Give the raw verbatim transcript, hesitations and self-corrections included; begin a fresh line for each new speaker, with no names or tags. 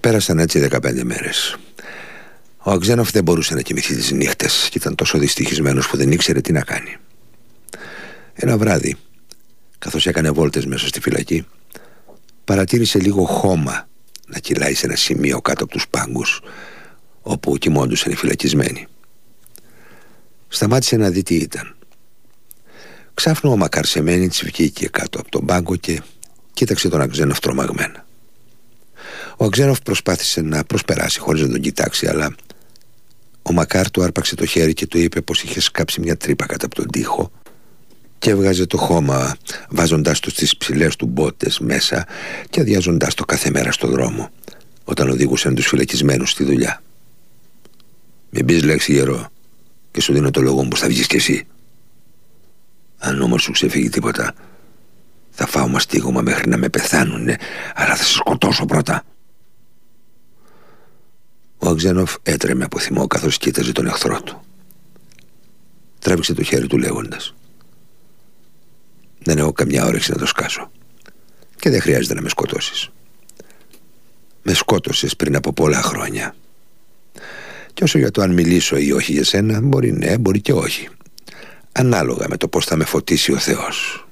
Πέρασαν έτσι δεκαπέντε μέρες. Ο Αγζένοφ δεν μπορούσε να κοιμηθεί τις νύχτες και ήταν τόσο δυστυχισμένος που δεν ήξερε τι να κάνει. Ένα βράδυ, καθώς έκανε βόλτες μέσα στη φυλακή, παρατήρησε λίγο χώμα να κυλάει σε ένα σημείο κάτω από τους πάγκους όπου κοιμώντουσαν οι φυλακισμένοι. Σταμάτησε να δει τι ήταν. Ξάφνου ο Μακαρσεμένιτς βγήκε κάτω από τον πάγκο και κοίταξε τον Αγζένοφ τρομαγμένα. Ο Αγζένοφ προσπάθησε να προσπεράσει χωρίς να τον κοιτάξει, αλλά ο Μακάρ του άρπαξε το χέρι και του είπε πως είχε σκάψει μια τρύπα κάτω από τον τοίχο και έβγαζε το χώμα, βάζοντάς το στις ψηλές του μπότες μέσα και αδειάζοντάς το κάθε μέρα στο δρόμο όταν οδηγούσαν τους φυλακισμένους στη δουλειά. «Μην πεις λέξη, γερό, και σου δίνω το λόγο μου πως θα βγεις κι εσύ. Αν όμως σου ξεφύγει τίποτα, θα φάω μαστίγωμα μέχρι να με πεθάνουνε, αλλά θα σε σκοτώσω πρώτα». Ο Αγζένοφ έτρεμε από θυμό καθώς κοίταζε τον εχθρό του. Τράβηξε το χέρι του λέγοντας: «Δεν έχω καμιά όρεξη να το σκάσω και δεν χρειάζεται να με σκοτώσεις. Με σκότωσες πριν από πολλά χρόνια. Και όσο για το αν μιλήσω ή όχι για σένα, μπορεί ναι, μπορεί και όχι. Ανάλογα με το πως θα με φωτίσει ο Θεός».